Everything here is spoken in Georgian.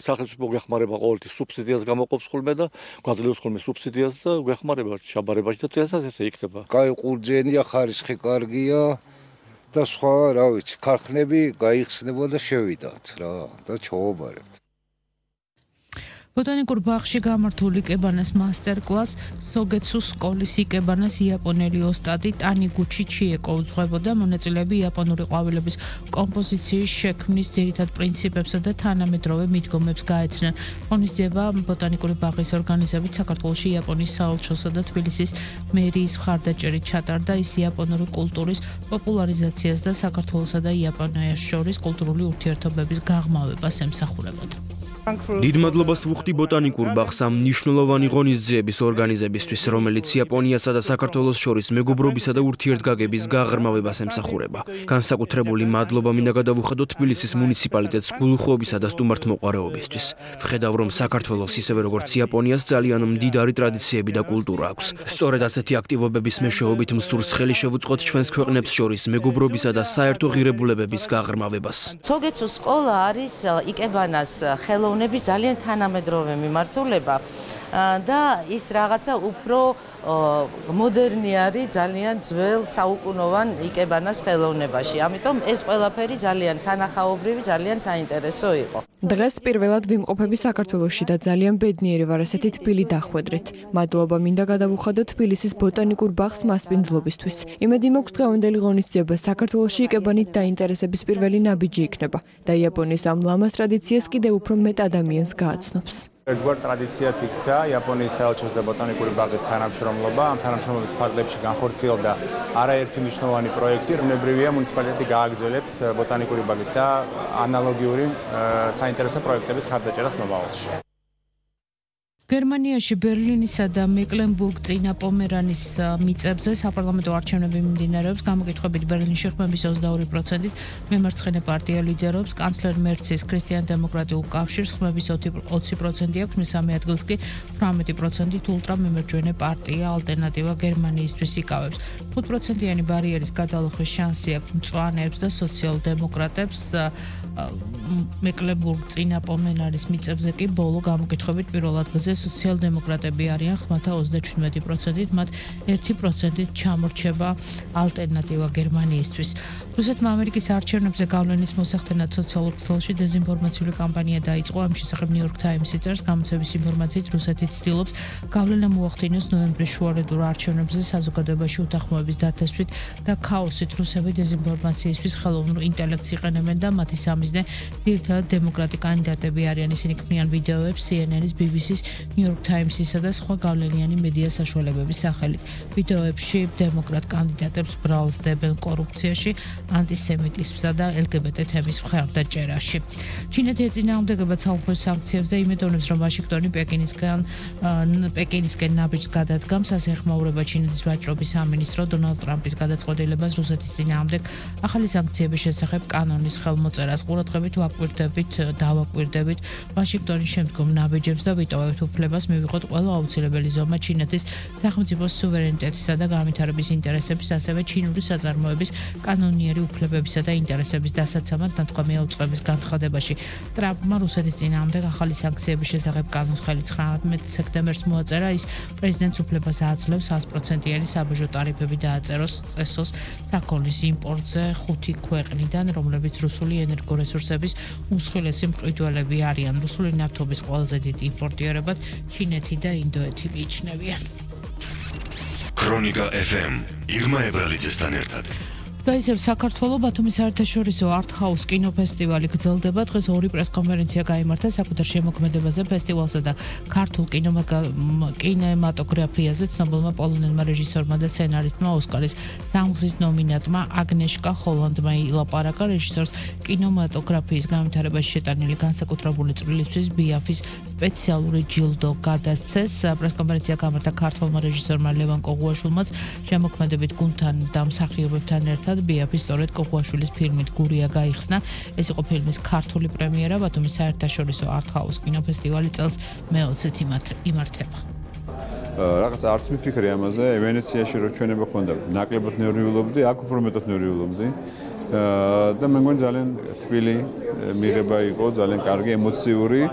სახელმწიფო გეხმარება ყოველთვის სუბსიდიას გამოყოფს ხოლმე და გვაძლევს ხოლმე სუბსიდიას და გვეხმარება შაბარებაში და წელსაც ესე იქნება. კაი ყურძენია, ხარისხი კარგია და სხვა რა ვიცი, ქარხნები გაიხსნება და შევიდათ რა და ჩავაბარებთ. ბოტანიკურ ბაღში გამართული იკებანას მასტერკლას სოგეცუს სკოლის იკებანას იაპონელი ოსტატი ტანიგუჩი ჩიეკო უძღვებოდა მონაწილეები იაპონური ყვავილების კომპოზიციის შექმნის ძირითად პრინციპებსა და თანამედროვე მიდგომებს გაეცნენ. ღონისძიება ბოტანიკური ბაღის ორგანიზებით საქართველოში იაპონიის საელჩოსა და თბილისის მერიის მხარდაჭერით ჩატარდა. ის იაპონური კულტურის პოპულარიზაციას და საქართველოსა და იაპონიას შორის კულტურული ურთიერთობების გაღრმავებას ემსახურებოდა. დიდ მადლობას ვუხდი ბოტანიკურ ბაღს ამ მნიშვნელოვანი ღონისძიების ორგანიზებისთვის, რომელიც იაპონიასა და საქართველოს შორის მეგობრობისა და ურთიერთგაგების გაღრმავებას ემსახურება. განსაკუთრებული მადლობა მინდა გადავუხადო თბილისის მუნიციპალიტეტს გულუხობისა და სტუმართმოყვარეობისთვის. ვხედავ, რომ საქართველოს ისევე როგორც იაპონიას ძალიან მდიდარი ტრადიციები და კულტურა აქვს. სწორედ ასეთი აქტივობების მეშვეობით მსურს ხელი შევუწყოთ ჩვენს ქვეყნებს შორის მეგობრობისა და საერთო ღირებულებების გაღრმავებას. სოგეცუს სკოლა არის იკებანას ხელოვნების ძალიან თანამედროვე მიმართულება და ის რაღაცა უფრო მოდერნი არის ძალიან ძველ საუკუნოვან იკებანას ხელოვნებაში. ამიტომ ეს ყველაფერი ძალიან სანახაობრივი, ძალიან საინტერესო იყო. დღეს პირველად ვიმყოფები საქართველოში და ძალიან ბედნიერი ვარ ასეთი თბილი დახვედრით. მადლობა მინდა გადავუხადო თბილისის ბოტანიკურ ბაღს მასპინძლობისთვის. იმედი მაქვს დღევანდელი ღონისძიება საქართველოში იკებანით დაინტერესების პირველი ნაბიჯი იქნება და იაპონიის ამ ლამაზ ტრადიციას კიდევ უფრო მეტ ადამიანს გააცნობს. ერთგვარ ტრადიციად იქცა იაპონიის საელჩოს და ბოტანიკური ბაღის თანამშრომლობა. ამ თანამშრომლობის ფარგლებში განხორციელდა არაერთი მნიშვნელოვანი პროექტი, რომლებრივია მუნიციპალიტეტი გააგრძელებს ბოტანიკური ბაღის და ანალოგიური საინტერესო პროექტების მხარდაჭერას მომავალში. გერმანიაში ბერლინისა და მეკლენბურგ-წინა პომერანის მიწებზე საპარლამენტო არჩევნები მიმდინარეობს. გამოკითხვებით ბერლინში ხმების 22%-ით მემარცხენე პარტია ლიდერობს. კანცლერ მერცის ქრისტიან-დემოკრატიულ კავშირს ხმების 20% აქვს, მესამე ადგილს კი 18%-ით ულტრამემარჯვენე პარტია ალტერნატივა გერმანიისთვის იკავებს. 5%-იანი ბარიერის გადალახვის შანსი აქვს მწვანეებს და სოციალ-დემოკრატებს. მეკლენბურგ-წინა პომერანის მიწებზე კი ბოლო გამოკითხვებით პირველ ადგილზე სოციალ-დემოკრატები არიან ხმათა 37%-ით, მათ 1%-ით ჩამორჩება ალტერნატივა გერმანიისთვის. რუსეთმა ამერიკის არჩევნებზე გავლენის მოსახდენად სოციალურ ქსელში დეზინფორმაციული კამპანია დაიწყო. ამ შესახებ New York Times-ი წერს, გამოცემის ინფორმაციით რუსეთი ცდილობს გავლენა მოახდინოს ნოემბრის შუალედურ არჩევნებზე საზოგადოებაში უთანხმოების დათესვით და ქაოსით. რუსები დეზინფორმაციისთვის ხელოვნურ ინტელექტს იყენებენ და მათი სამიზნე ძირითადად დემოკრატი კანდიდატები არიან. ისინი ქმნიან ვიდეოებს CNN-ის, BBC-ის, New York Times-ისა და სხვა გავლენიანი მედია საშუალებების სახელით. ვიდეოებში დემოკრატ კანდიდატებს ბრალს დებენ კორუფციაში, ანტისემიტიზმსა და LGBT თემის მხარდაჭერაში. ჩინეთი ეწინააღმდეგება ცალმხრივ სანქციებს და იმედოვნებს, რომ ვაშინგტონი პეკინისკენ ნაბიჯს გადადგამს. ასე ეხმაურება ჩინეთის ვაჭრობის სამინისტრო დონალდ ტრამპის გადაწყვეტილებას რუსეთის წინააღმდეგ ახალი სანქციების შესახებ კანონის ხელმოწერას. ყურადღებით დავაკვირდებით ვაშინგტონის შემდგომ ნაბიჯებს და ვიტოვებთ უფლებას მივიღოთ ყველა აუცილებელი ზომა ჩინეთის სახელმწიფოს სუვერენიტეტისა და განვითარების ინტერესების, ასევე ჩინური საწარმოების კანონიერი უფლებებისა და ინტერესების დასაცავად ნათქვამია უწყების განცხადებაში. ტრამპმა რუსეთის წინააღმდეგ ახალი სანქციების შესახებ კანონს ხელი 19 სექტემბერს მოაწერა. ის პრეზიდენტს უფლებას აძლევს 100%-იანი საბაჟო ტარიფები დააწეროს წესოს საქონლის იმპორტზე 5 ქვეყნიდან, რომლებიც რუსული ენერგორესურსების უმსხვილესი მყიდველები არიან. რუსული ნავთობის ყველაზე დიდ იმპორტიერებად ჩინეთი და ინდოეთი მიიჩნევიან. ქრონიკა FM ირმა ებრალიძესთან ერთად. და ისევ საქართველოს ბათუმის საერთაშორისო არტ-ჰაუს კინოფესტივალი გრძელდება. დღეს ორი პრესკონფერენცია გაიმართა საკუთარ შემოქმედებაზე ფესტივალსა და ქართულ კინემატოგრაფიაზე ცნობილმა პოლონელმა რეჟისორმა და სცენარისტმა ოსკარის სამგზის ნომინანტმა აგნეშკა ჰოლანდმა ილაპარაკა. რეჟისორს კინემატოგრაფიის განვითარებაში შეტანილი განსაკუთრებული წვლილისთვის ბიაფის სპეციალური ჯილდო გადასცეს. პრესკონფერენცია გამართა ქართველმა რეჟისორმა ლევან კოღუაშვილმაც შემოქმედებით გუნდთან და მსახიობებთან ერთად ბიაფის სწორედ კოღუაშვილის ფილმით გურია გაიხსნა. ეს იყო ფილმის ქართული პრემიერა. ბათუმის საერთაშორისო არტ-ჰაუს კინოფესტივალი წელს მე-20-ით იმართება. რაღაც არც მიფიქრე ამაზე, ვენეციაში რო ჩვენება ქონდა, ნაკლებად ნერვიულობდი, აქ უფრო მეტად ნერვიულობდი. და მე მგონი ძალიან თბილი მიღება იყო, ძალიან კარგი ემოციური.